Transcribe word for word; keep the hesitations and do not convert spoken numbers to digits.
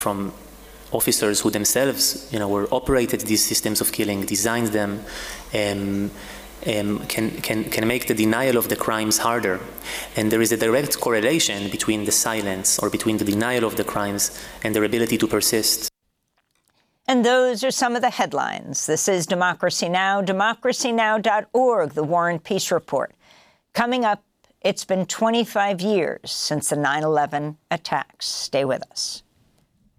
from officers who themselves, you know, were operated these systems of killing, designed them, um, um, can, can, can make the denial of the crimes harder. And there is a direct correlation between the silence or between the denial of the crimes and their ability to persist. And those are some of the headlines. This is Democracy Now!, democracy now dot org, the War and Peace Report. Coming up, it's been twenty-five years since the nine eleven attacks. Stay with us.